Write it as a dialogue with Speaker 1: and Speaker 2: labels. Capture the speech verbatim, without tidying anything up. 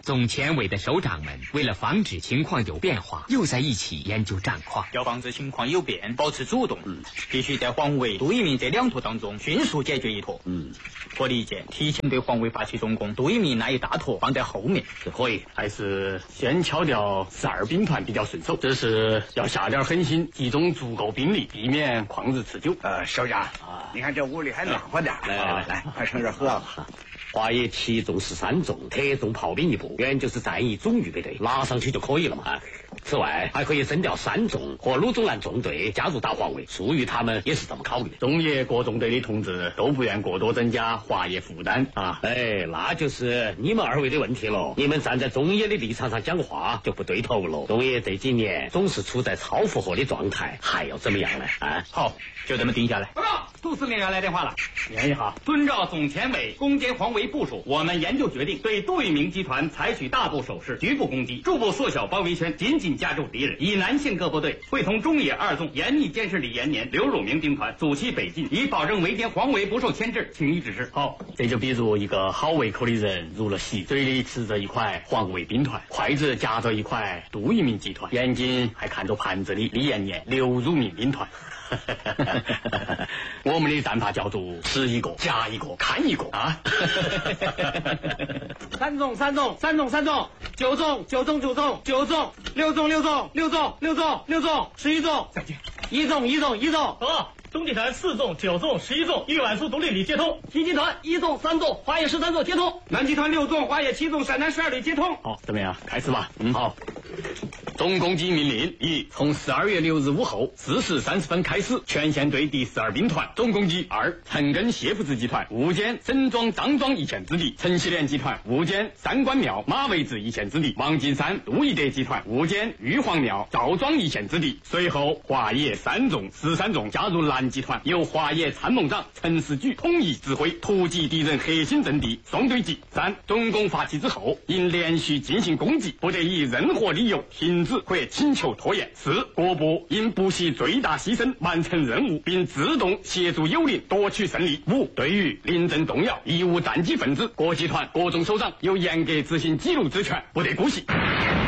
Speaker 1: 总前委的首长们为了防止情况有变化，又在一起研究战况。
Speaker 2: 要防止情况有变，保持主动，嗯，必须在黄维、杜聿明这两坨当中迅速解决一坨。嗯，我理解，提前对黄维发起总攻，杜聿明那一大坨放在后面，
Speaker 3: 这可以，还是先敲掉十二兵团比较顺手。这是要下点狠心，集中足够兵力，避免旷日持久。
Speaker 4: 呃，首长啊，你看这屋里还暖和点，来来来来，快趁热喝吧。
Speaker 5: 华野七纵十三纵，特纵炮兵一部，原就是战役总预备队，拉上去就可以了嘛。此外，还可以征调三纵和鲁中南纵队加入大黄卫，疏于他们也是这么考虑。
Speaker 3: 中野各纵队的同志都不愿过多增加华野负担啊！
Speaker 5: 哎，那就是你们二位的问题了。你们站在中野的立场上讲话就不对头了。中野这几年总是处在超负荷的状态，还要怎么样呢？啊，
Speaker 2: 好，就这么定下来。
Speaker 6: 报告，杜司令要来电话了。念一下，遵照总前委攻坚黄维部署，我们研究决定对杜聿明集团采取大部手势，局部攻击，逐步缩小包围圈，紧紧夹住敌人。以南线各部队会同中野二纵严密监视李延年、刘汝明兵团，阻其北进，以保证围歼黄维不受牵制。请你指示。
Speaker 3: 好，这就比如一个好胃口的人入了席，嘴里吃着一块黄维兵团，筷子夹着一块杜聿明集团，眼睛还看着盘子里李延年、刘汝明兵团。我们的战法叫做吃一个夹一个看一个啊！
Speaker 6: 三纵三纵三纵三纵，九纵九纵九纵九纵，六纵六纵六纵六纵六纵，十一纵，再见。一纵一纵一纵。
Speaker 7: 哦，东集团四纵九纵十一纵，豫皖苏独立旅接通。
Speaker 6: 西集团一纵三纵，华野十三纵接通。南集团六纵，华野七纵，陕南十二旅接通。
Speaker 3: 好，怎么样？开始吧。嗯，好。总攻击命令一：从十二月六日午后四时三十分开始，全线对第十二兵团总攻击。二、陈赓谢福志集团误歼沈庄张庄一线之敌，陈锡联集团误歼三官庙马维志一线之敌，王金山陆义德集团误歼玉皇庙赵庄一线之敌。随后，华野三纵十三纵加入南集团，由华野参谋长陈世举统一指挥，突击敌人核心阵地双对击。三、总攻发起之后，因连续进行攻击，不得以任何理由停止或请求拖延。四、各部应不惜最大牺牲完成任务，并自动协助友邻夺取胜利。五、对于临阵动摇、贻误战机分子，各集团各纵首长有严格执行纪律之权，不得姑息。